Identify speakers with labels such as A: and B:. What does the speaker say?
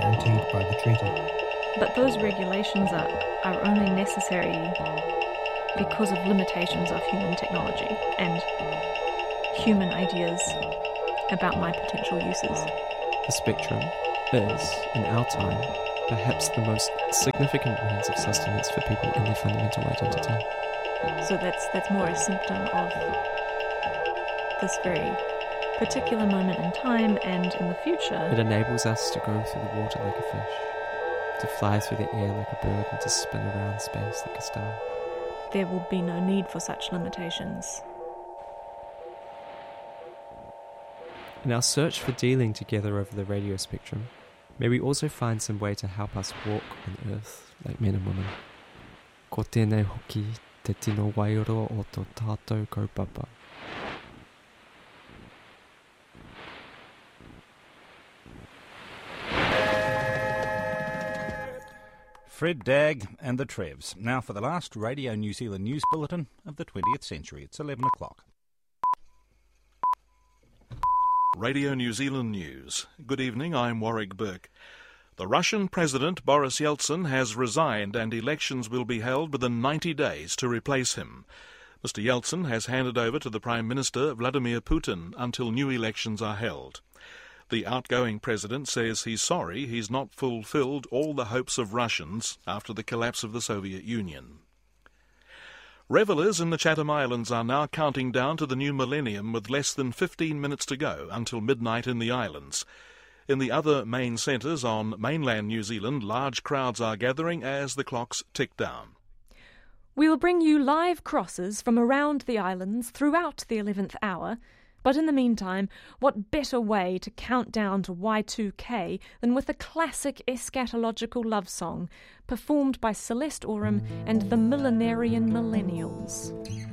A: guaranteed by the treaty.
B: But those regulations are only necessary because of limitations of human technology and human ideas about my potential uses.
C: The spectrum is, in our time, perhaps the most significant means of sustenance for people in their fundamental identity.
B: So that's more a symptom of this very particular moment in time and in the future.
C: It enables us to go through the water like a fish, to fly through the air like a bird, and to spin around space like a star.
B: There will be no need for such limitations.
C: In our search for dealing together over the radio spectrum, may we also find some way to help us walk on Earth like men and women. Ko tēnei hoki te tino wairo o tō tātou kaupapa.
D: Fred Dagg and the Trevs. Now for the last Radio New Zealand news bulletin of the 20th century. It's 11 o'clock.
E: Radio New Zealand News. Good evening, I'm Warwick Burke. The Russian President Boris Yeltsin has resigned and elections will be held within 90 days to replace him. Mr. Yeltsin has handed over to the Prime Minister Vladimir Putin until new elections are held. The outgoing president says he's sorry he's not fulfilled all the hopes of Russians after the collapse of the Soviet Union. Revellers in the Chatham Islands are now counting down to the new millennium with less than 15 minutes to go until midnight in the islands. In the other main centres on mainland New Zealand, large crowds are gathering as the clocks tick down.
B: We'll bring you live crosses from around the islands throughout the 11th hour. But in the meantime, what better way to count down to Y2K than with a classic eschatological love song performed by Celeste Oram and the Millenarian Millennials.